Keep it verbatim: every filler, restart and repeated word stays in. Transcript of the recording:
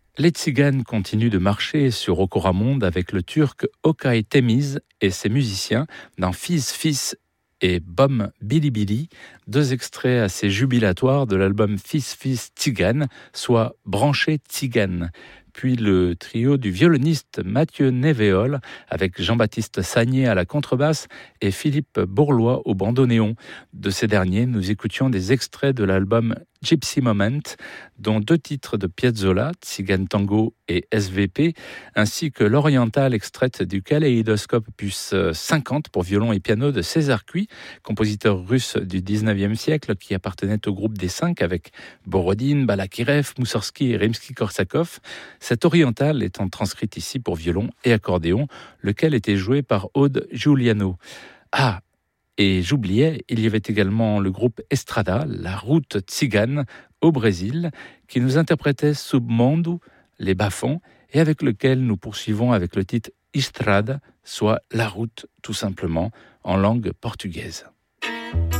Les tziganes continuent de marcher sur Okoramonde avec le turc Okay Temiz et ses musiciens dans Fils Fils et Bom Bili Bili, deux extraits assez jubilatoires de l'album Fils Fils Tzigane, soit Branché Tzigane. Puis le trio du violoniste Mathieu Névéol avec Jean-Baptiste Sagné à la contrebasse et Philippe Bourlois au bandoneon. De ces derniers, nous écoutions des extraits de l'album Gypsy Moment, dont deux titres de Piazzolla, Tzigane Tango et S V P, ainsi que l'orientale extraite du Kaléidoscope opus cinquante pour violon et piano de César Cui, compositeur russe du dix-neuvième siècle qui appartenait au groupe des cinq avec Borodine, Balakirev, Moussorski et Rimsky-Korsakov. Cette orientale étant transcrite ici pour violon et accordéon, lequel était joué par Aude Giuliano. Ah, et j'oubliais, il y avait également le groupe Estrada, la route tzigane au Brésil, qui nous interprétait Submundo, les bas-fonds, et avec lequel nous poursuivons avec le titre Estrada, soit la route tout simplement, en langue portugaise.